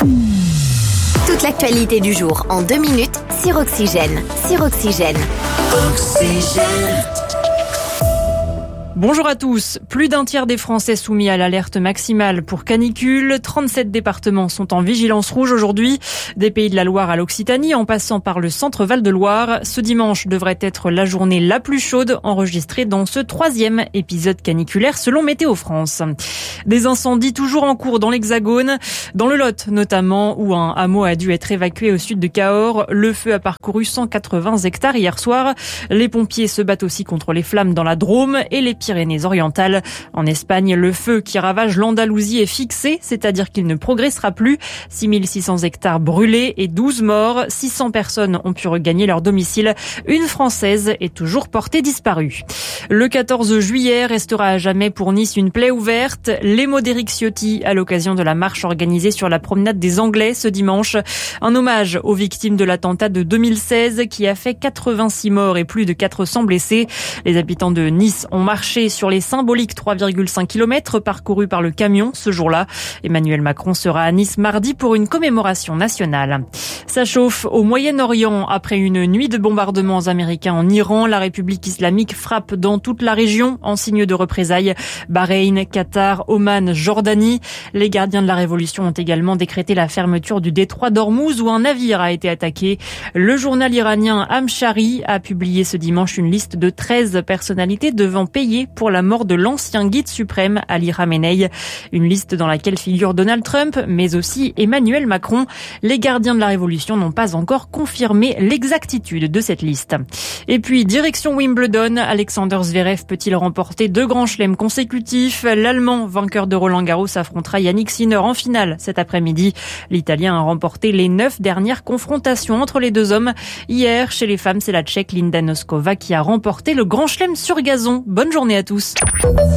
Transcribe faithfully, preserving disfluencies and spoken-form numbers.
Toute l'actualité du jour en deux minutes sur Oxygène. Sur Oxygène. Oxygène. Bonjour à tous. Plus d'un tiers des Français soumis à l'alerte maximale pour canicule. trente-sept départements sont en vigilance rouge aujourd'hui. Des Pays de la Loire à l'Occitanie, en passant par le centre Val-de-Loire. Ce dimanche devrait être la journée la plus chaude enregistrée dans ce troisième épisode caniculaire selon Météo France. Des incendies toujours en cours dans l'Hexagone. Dans le Lot notamment, où un hameau a dû être évacué au sud de Cahors. Le feu a parcouru cent quatre-vingts hectares hier soir. Les pompiers se battent aussi contre les flammes dans la Drôme et les Pyrénées-Orientales. En Espagne, le feu qui ravage l'Andalousie est fixé, c'est-à-dire qu'il ne progressera plus. six mille six cents hectares brûlés et douze morts. six cents personnes ont pu regagner leur domicile. Une Française est toujours portée disparue. Le quatorze juillet restera à jamais pour Nice une plaie ouverte. Les mots d'Éric Ciotti à l'occasion de la marche organisée sur la promenade des Anglais ce dimanche. Un hommage aux victimes de l'attentat de deux mille seize qui a fait quatre-vingt-six morts et plus de quatre cents blessés. Les habitants de Nice ont marché sur les symboliques trois virgule cinq kilomètres parcourus par le camion ce jour-là. Emmanuel Macron sera à Nice mardi pour une commémoration nationale. Ça chauffe au Moyen-Orient après une nuit de bombardements américains en Iran. La République islamique frappe dans toute la région en signe de représailles. Bahreïn, Qatar, Oman, Jordanie. Les gardiens de la révolution ont également décrété la fermeture du détroit d'Ormuz où un navire a été attaqué. Le journal iranien Amshari a publié ce dimanche une liste de treize personnalités devant payer pour la mort de l'ancien guide suprême Ali Khamenei. Une liste dans laquelle figure Donald Trump, mais aussi Emmanuel Macron. Les gardiens de la révolution n'ont pas encore confirmé l'exactitude de cette liste. Et puis, direction Wimbledon, Alexander Zverev peut-il remporter deux grands chelems consécutifs? L'Allemand, vainqueur de Roland-Garros, affrontera Yannick Sinner en finale cet après-midi. L'Italien a remporté les neuf dernières confrontations entre les deux hommes. Hier, chez les femmes, c'est la Tchèque Linda Noskova qui a remporté le grand chelem sur gazon. Bonne journée à tous.